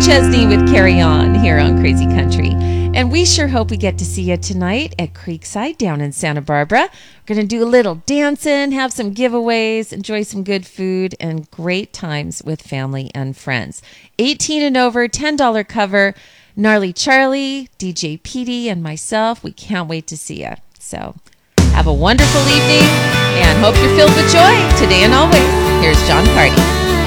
Chesney with Carry On here on Crazy Country. And we sure hope we get to see you tonight at Creekside down in Santa Barbara. We're going to do a little dancing, have some giveaways, enjoy some good food, and great times with family and friends. 18 and over, $10 cover. Gnarly Charlie, DJ Petey, and myself, we can't wait to see you. So have a wonderful evening and hope you're filled with joy today and always. Here's John Party.